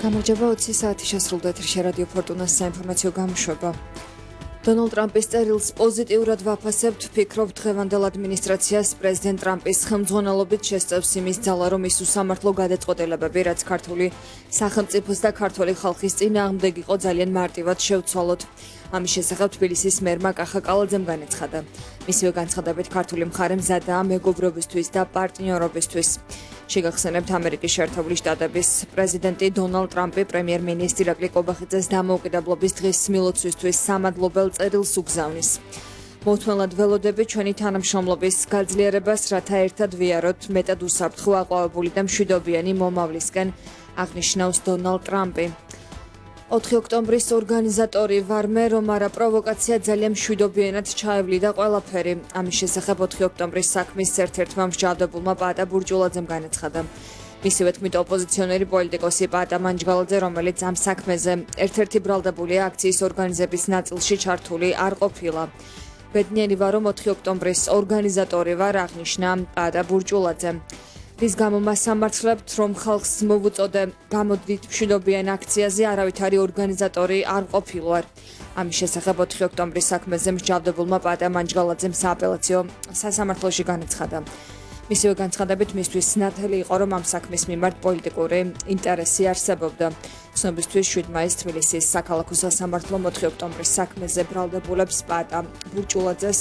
გამარჯობა 20 საათი შესრულდა ეთერში რადიო ფორტუნას საინფორმაციო გამოშვება. დონალდ ტრამპის წერილს პოზიტიურად ვაფასებთ, ვფიქრობ დღევანდელ ადმინისტრაციას პრეზიდენტ ტრამპის ხელმძღვანელობით შესწევს იმის ძალა, რომ ის უსამართლო გადაწყვეტილებები, რაც ქართული სახელმწიფოს და ქართული ხალხის წინააღმდეგ იყო, ძალიან მარტივად შევცვალოთ. ამის შესახებ თბილისის მერმა კახა კალაძემ განაცხადა. მისივე განცხადებით ქართული მხარე მზადაა მეგობრობისთვის და პარტნიორობისთვის. შეგახსენებთ ამერიკის შეერთებული შტატების პრეზიდენტი დონალდ ტრამპი პრემიერ-მინისტრი ირაკლი კობახიძეს დამოუკიდებლობის დღის მილოცვისთვის სამადლობელ წერილს უგზავნის. მოუთმენლად ველოდები ჩვენი თანამშრომლობის გაძლიერებას, რათა ერთად ვიაროთ მეტად უსაფრთხო, აყვავებული და მშვიდობიანი მომავლისკენ, აღნიშნავს დონალდ ტრამპი. 4 ოქტომბრის ორგანიზატორი ვარმე, რომ არა პროვოკაცია ძალიან მშვიდობიანად ჩაევლიდა ყველაფერი. ამის შესახებ 4 ოქტომბრის საქმის ერთ-ერთმა მსჯავრდებულმა პაატა ბურჯულაძემ განაცხადა. მისივე თქმით, ოპოზიციონერი პოლიტიკოსი პაატა მანჯგალაძე, რომელიც ამ საქმეზე ერთ-ერთი ბრალდებულია აქციის ორგანიზების ნაწილში ჩართული არ ყოფილა. ბედნიერი ვარ, რომ 4 ოქტომბრის ორგანიზატორი ვარ, აღნიშნა პაატა ბურჯულაძე. რის გამო მას ამართლებთ, რომ ხალხს მოვუწოდე გამოდით მშვიდობიან აქციაზე, არავითარი ორგანიზატორი არ ყოფილვარ. ამის შესახებ 4 ოქტომბრის საქმეზე მსჯავრდებულმა პაატა მანჯგალაძემ სააპელაციო სასამართლოში განაცხადა. მისივე განცხადებით, მისთვის ნათელი იყო, რომ ამ საქმის მიმართ პოლიტიკური ინტერესი არსებობდა. ცნობისთვის 7 მაისს თბილისის საქალაქო სასამართლომ 4 ოქტომბრის საქმეზე ბრალდებულებს პაატა ბურჯულაძეს,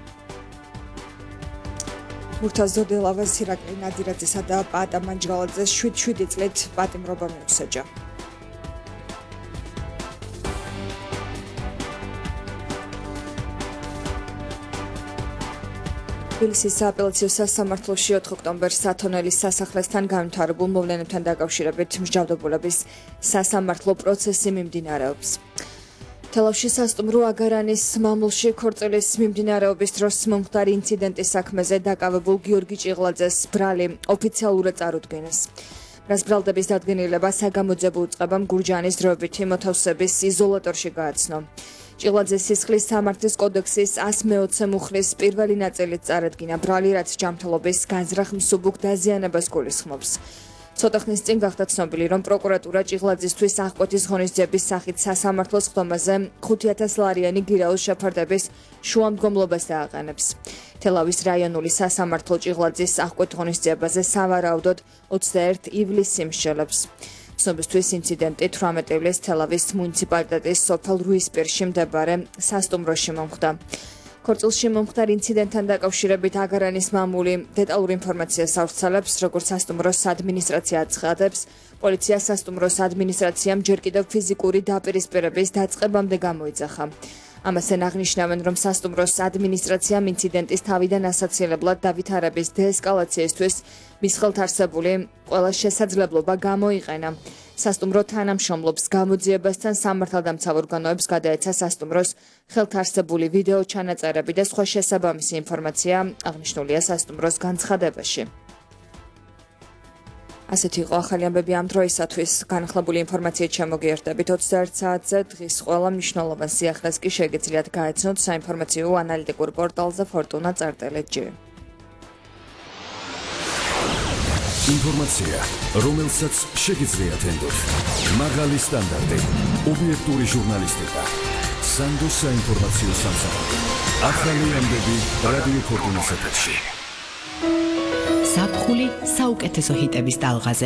მურთაზ დელავას, ირაკლი ნადირაძესა და პაატა მანჯგალაძეს 7 წლით პატიმრობა მიუსაჯა. თბილისის სააპელაციო სასამართლოში 4 ოქტომბერს ათონელის სასახლესთან განვითარებულ მოვლენებთან დაკავშირებით მსჯავრდებულების სასამართლო პროცესი მიმდინარეობს. თელავში სასტუმრო აგარანის მამულში ქორწილის მიმდინარეობის დროს მომხდარი ინციდენტის საქმეზე დაკავებულ გიორგი ჭიღლაძეს ბრალი ოფიციალურად წარუდგენეს. რას ბრალდების დადგენილება საგამოძიებო უწყებამ გურჯაანის დროებითი მოთავსების იზოლატორში გააცნო. ჭიღლაძეს სისხლის სამართლის კოდექსის 120 მუხლის პირველი ნაწილით წარადგინა ბრალი, რაც ჯანმრთელობის განზრახ მსუბუქ დაზიანებას გულისხმობს. ცოტა ხნის წინ გახდა ცნობილი, რომ პროკურატურა ჭიღლაძისთვის აღკვეთის ღონისძიების სახით სასამართლოს ხდომაზე 5000 ლარიანი გირაოს შეფარდების შუამდგომლობას დააყენებს. თელავის რაიონული სასამართლო ჭიღლაძის აღკვეთ ღონისძიებაზე სავარაუდოდ 21 ივლისს იმსჯელებს. ცნობისთვის ინციდენტი 18 ივლისს თელავის მუნიციპალიტეტის სოფელ რუისპირში მდებარე სასტუმროში მომხდა. ქორწილში მომხდარ ინციდენტთან დაკავშირებით აგარანის მამული დეტალურ ინფორმაციას ავრცელებს, როგორც სასტუმროს ადმინისტრაცია აცხადებს, პოლიცია სასტუმროს ადმინისტრაციამ ჯერ კიდევ ფიზიკური დაპირისპირების დაწყებამდე გამოიძახა. ამასთან აღნიშნავენ, რომ სასტუმროს ადმინისტრაციამ ინციდენტის თავიდან ასაცილებლად დავითარების დეესკალაციისთვის მის ხელთ არსებული ყველა შესაძლებლობა გამოიყენა. სასტუმრო თანამშრომლობს გამოძიებასთან სამართალდამცავ ორგანოებს გადაეცა სასტუმროს ხელთ არსებული ვიდეო ჩანაწერები და სხვა შესაბამისი ინფორმაცია აღნიშნულია სასტუმროს განცხადებაში. ასეთი იყო ახალი ამბები ამ დროისათვის. განახლებული ინფორმაციით შემოგიერთდებით 21 საათზე. დღის ყველა მნიშვნელოვან სიახლეს კი შეგიძლიათ გაეცნოთ საინფორმაციო ანალიტიკურ პორტალზე fortuna.gr. ინფორმაცია, რომელსაც შეგიძლიათ ენდოთ. მაღალი სტანდარტი, ობიექტური ჟურნალისტიკა. სანდოს საინფორმაციო სამსახური. ახალი ამბები რადიო ფორტუნას ეთერში. საფხული საუკეთესო ჰიტების ტალღაზე.